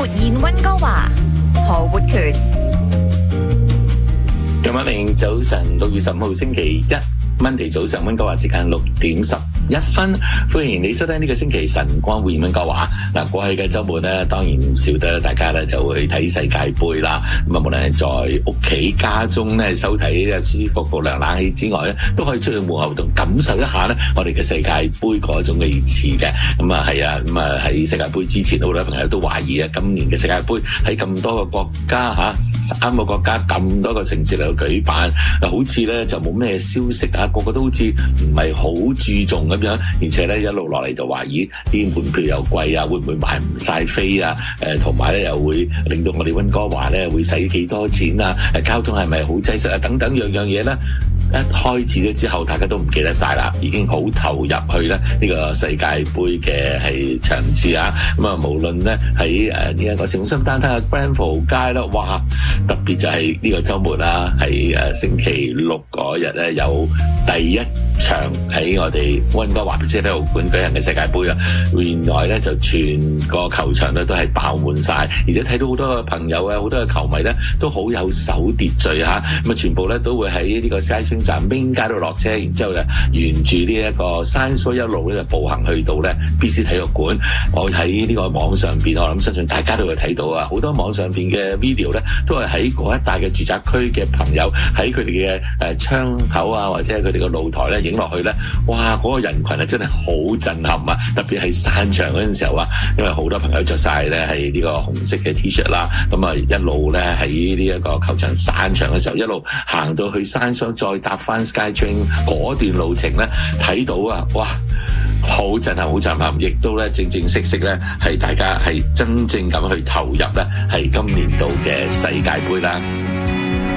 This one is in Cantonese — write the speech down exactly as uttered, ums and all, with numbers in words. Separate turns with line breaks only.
活現溫哥華，何活權。
今晚零早晨六月十五號星期一，Monday早上溫哥華時間六點十一分，歡迎你收聽呢個星期晨光活現溫哥華。嗱，過去嘅週末咧，當然唔少得大家咧就會睇世界盃啦。咁啊，無論係在屋企家中咧收睇舒舒服服涼冷氣之外咧，都可以出去戶外度感受一下咧我哋嘅世界盃嗰種嘅熱刺嘅。咁啊係啊，咁啊喺世界盃之前，好多朋友都懷疑啊，今年嘅世界盃喺咁多個國家嚇，三個國家咁多個城市嚟到舉辦，好似咧就冇咩消息啊，個個都好似唔係好注重咁樣，而且咧一路落嚟就懷疑啲門票又貴啊，會唔會買唔晒飛啊？誒，同埋咧又會令到我哋溫哥華咧會使幾多錢啊？誒，交通係咪好擠塞啊？等等樣樣嘢咧。一開始咗之後，大家都唔記得晒啦，已經好投入去咧呢個世界盃嘅係場次啊！咁啊，無論咧喺誒呢一個市中心單單嘅 Granville 街啦，哇！特別就係呢個週末啦，喺誒星期六嗰日咧有第一場喺我哋溫哥華斯體育館舉行嘅世界盃啊！原來咧就全個球場咧都係爆滿晒，而且睇到好多嘅朋友啊，好多嘅球迷咧都好有守秩序嚇，咁啊全部咧都會喺呢個站 main 街度落車，然之後咧沿住呢一個山蘇一路咧就步行去到咧 B C 體育館。我喺呢個網上邊，我諗相信大家都會睇到啊，好多網上邊嘅 video 咧都係喺嗰一帶嘅住宅區嘅朋友喺佢哋嘅誒窗口啊，或者係佢哋嘅露台咧影落去咧，哇！嗰、那個人群啊真係好震撼啊！特別係散場嗰陣時候啊，因為好多朋友着晒咧係呢個紅色嘅 T-shirt 啦，咁啊一路咧喺呢一個球場散場嘅時候，一路行到去山蘇再搭翻 SkyTrain 嗰段路程咧，睇到啊，哇，好震撼，好震撼，亦都咧正正式式咧係大家係真正咁去投入咧，係今年度嘅世界盃啦。